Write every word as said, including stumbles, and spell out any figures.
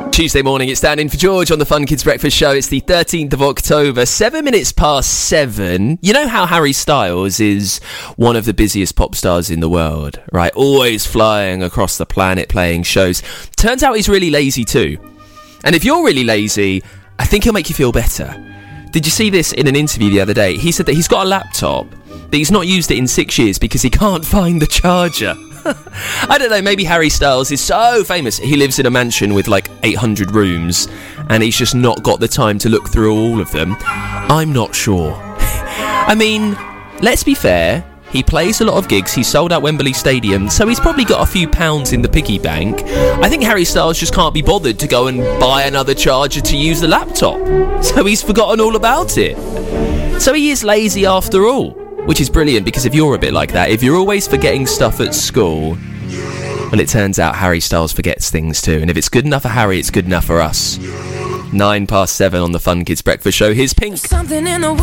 Tuesday morning, it's Dan in for George on the Fun Kids Breakfast Show. It's the thirteenth of October, seven minutes past seven. You know how Harry Styles is one of the busiest pop stars in the world, right? Always flying across the planet playing shows. Turns out he's really lazy too. And if you're really lazy, I think he'll make you feel better. Did you see this in an interview the other day? He said that he's got a laptop, but he's not used it in six years because he can't find the charger. I don't know, maybe Harry Styles is so famous. He lives in a mansion with like eight hundred rooms and he's just not got the time to look through all of them. I'm not sure. I mean, let's be fair. He plays a lot of gigs. He sold out Wembley Stadium, so he's probably got a few pounds in the piggy bank. I think Harry Styles just can't be bothered to go and buy another charger to use the laptop. So he's forgotten all about it. So he is lazy after all. Which is brilliant, because if you're a bit like that, if you're always forgetting stuff at school, well, it turns out Harry Styles forgets things too. And if it's good enough for Harry, it's good enough for us. Nine past seven on the Fun Kids Breakfast Show. Here's Pink. Something in the